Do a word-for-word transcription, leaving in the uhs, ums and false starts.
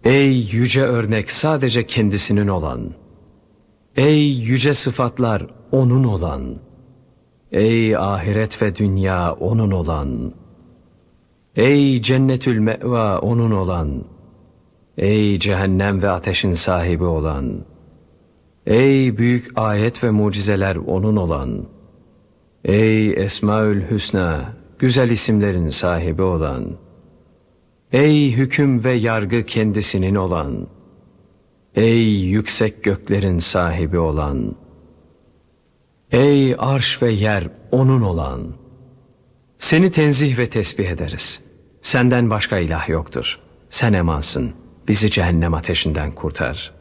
Ey yüce örnek sadece kendisinin olan, ey yüce sıfatlar onun olan, ey ahiret ve dünya onun olan, ey cennetül me'va onun olan, ey cehennem ve ateşin sahibi olan, ey büyük ayet ve mucizeler onun olan, ey Esmaül Hüsna, güzel isimlerin sahibi olan, ey hüküm ve yargı kendisinin olan, ey yüksek göklerin sahibi olan, ey arş ve yer onun olan, seni tenzih ve tesbih ederiz. Senden başka ilah yoktur. Sen emansın, bizi cehennem ateşinden kurtar.